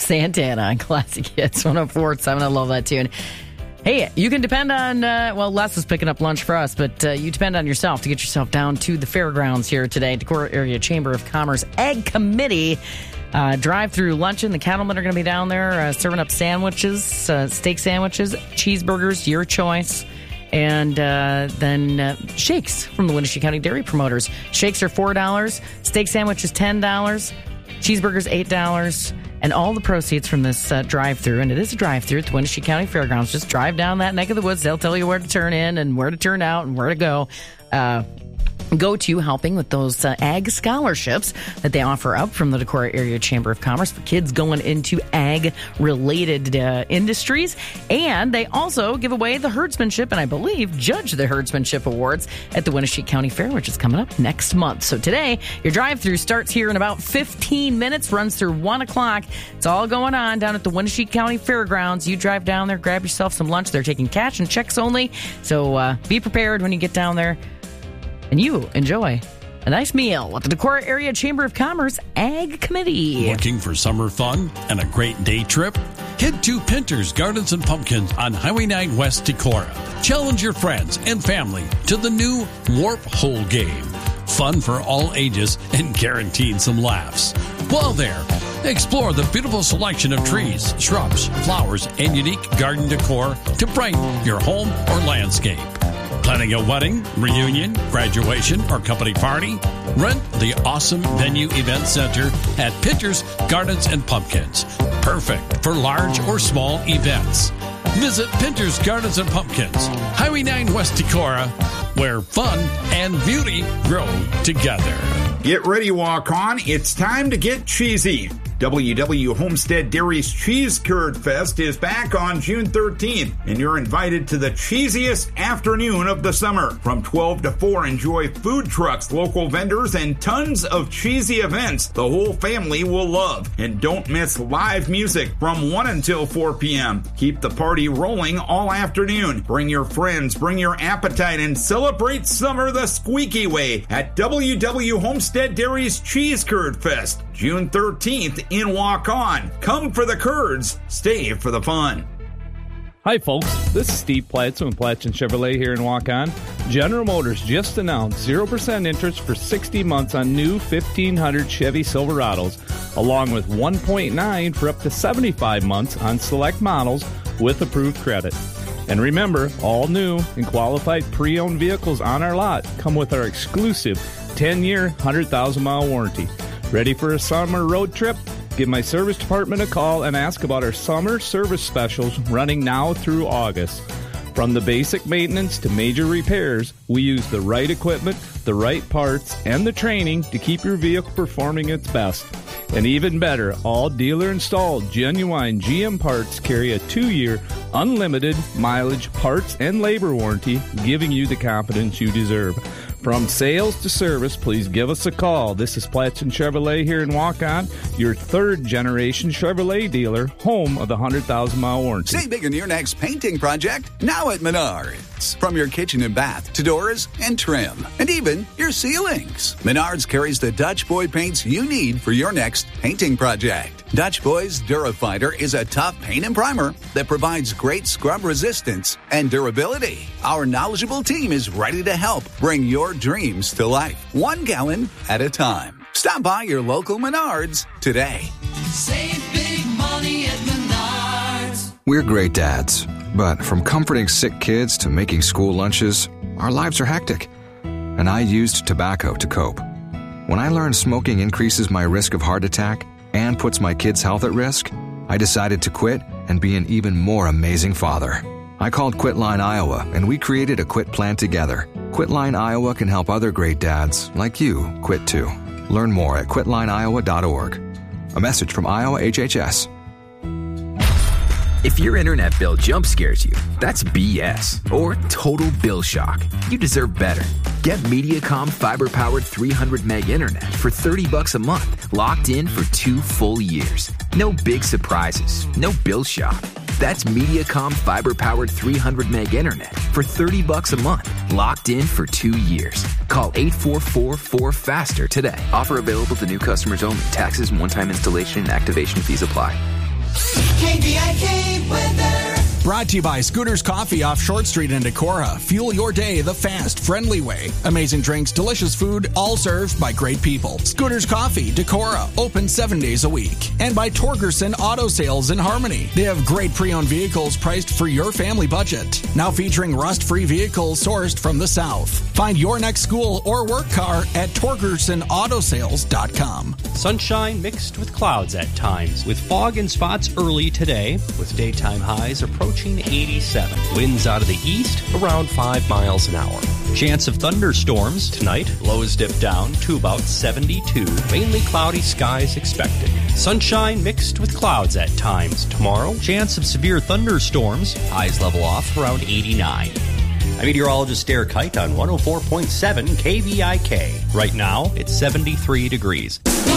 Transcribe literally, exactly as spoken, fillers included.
Santana on Classic Hits one oh four point seven. I love that tune. Hey, you can depend on, uh, well, Les is picking up lunch for us, but uh, you depend on yourself to get yourself down to the fairgrounds here today. Decorah Area Chamber of Commerce Egg Committee uh, drive-through luncheon. The cattlemen are going to be down there uh, serving up sandwiches, uh, steak sandwiches, cheeseburgers, your choice, and uh, then uh, shakes from the Wenatchee County Dairy Promoters. Shakes are four dollars, steak sandwiches ten dollars, cheeseburgers eight dollars. And all the proceeds from this uh, drive-through, and it is a drive-through at the Wenatchee County Fairgrounds. Just drive down that neck of the woods. They'll tell you where to turn in and where to turn out and where to go. Uh, go to helping with those uh, ag scholarships that they offer up from the Decorah Area Chamber of Commerce for kids going into ag-related uh, industries. And they also give away the herdsmanship and I believe judge the herdsmanship awards at the Wenatchee County Fair, which is coming up next month. So today, your drive-through starts here in about fifteen minutes, runs through one o'clock. It's all going on down at the Wenatchee County Fairgrounds. You drive down there, grab yourself some lunch. They're taking cash and checks only. So uh, be prepared when you get down there. And you enjoy a nice meal at the Decorah Area Chamber of Commerce Ag Committee. Looking for summer fun and a great day trip? Head to Pinter's Gardens and Pumpkins on Highway nine West Decorah. Challenge your friends and family to the new Warp Hole game. Fun for all ages and guaranteed some laughs. While there, explore the beautiful selection of trees, shrubs, flowers, and unique garden decor to brighten your home or landscape. Planning a wedding, reunion, graduation, or company party? Rent the awesome Venue Event Center at Pinter's Gardens and Pumpkins. Perfect for large or small events. Visit Pinter's Gardens and Pumpkins, Highway nine West Decorah, where fun and beauty grow together. Get ready, walk on. It's time to get cheesy. W W Homestead Dairy's Cheese Curd Fest is back on June thirteenth, and you're invited to the cheesiest afternoon of the summer. From twelve to four, enjoy food trucks, local vendors, and tons of cheesy events the whole family will love. And don't miss live music from one until four p.m. Keep the party rolling all afternoon. Bring your friends, bring your appetite, and celebrate summer the squeaky way at W W Homestead Dairy's Cheese Curd Fest, June thirteenth in Walk On. Come for the curds, stay for the fun. Hi folks, this is Steve Platson with Platson Chevrolet here in Walk On. General Motors just announced zero percent interest for sixty months on new fifteen hundred Chevy Silverados, along with one point nine for up to seventy-five months on select models with approved credit. And remember, all new and qualified pre-owned vehicles on our lot come with our exclusive ten-year, one hundred thousand mile warranty. Ready for a summer road trip? Give my service department a call and ask about our summer service specials running now through August. From the basic maintenance to major repairs, we use the right equipment, the right parts, and the training to keep your vehicle performing its best. And even better, all dealer-installed genuine G M parts carry a two-year unlimited mileage parts and labor warranty, giving you the confidence you deserve. From sales to service, please give us a call. This is Platson Chevrolet here in Waukon, your third-generation Chevrolet dealer, home of the one hundred thousand mile warranty. Save big on your next painting project now at Menards. From your kitchen and bath to doors and trim, and even your ceilings. Menards carries the Dutch Boy paints you need for your next painting project. Dutch Boy's Durafighter is a tough paint and primer that provides great scrub resistance and durability. Our knowledgeable team is ready to help bring your dreams to life, one gallon at a time. Stop by your local Menards today. Save big money at Menards. We're great dads, but from comforting sick kids to making school lunches, our lives are hectic. And I used tobacco to cope. When I learned smoking increases my risk of heart attack and puts my kids' health at risk, I decided to quit and be an even more amazing father. I called Quitline Iowa, and we created a quit plan together. Quitline Iowa can help other great dads, like you, quit too. Learn more at quitline iowa dot org. A message from Iowa H H S. If your internet bill jump scares you, that's B S or total bill shock. You deserve better. Get Mediacom fiber-powered three hundred meg internet for thirty bucks a month, locked in for two full years. No big surprises, no bill shock. That's Mediacom fiber-powered three hundred meg internet for thirty bucks a month, locked in for two years. Call eight four four, four FASTER today. Offer available to new customers only. Taxes and one-time installation and activation fees apply. K V I K weather. Brought to you by Scooters Coffee off Short Street in Decorah. Fuel your day the fast, friendly way. Amazing drinks, delicious food, all served by great people. Scooters Coffee, Decorah, open seven days a week. And by Torgerson Auto Sales in Harmony. They have great pre-owned vehicles priced for your family budget. Now featuring rust-free vehicles sourced from the South. Find your next school or work car at Torgerson Auto Sales dot com. Sunshine mixed with clouds at times, with fog and spots early today, with daytime highs approaching eighty-seven. Winds out of the east around five miles an hour. Chance of thunderstorms tonight. Lows dip down to about seventy-two. Mainly cloudy skies expected. Sunshine mixed with clouds at times tomorrow. Chance of severe thunderstorms. Highs level off around eighty-nine. I'm meteorologist Derek Kite on one oh four point seven K V I K. Right now, it's seventy-three degrees.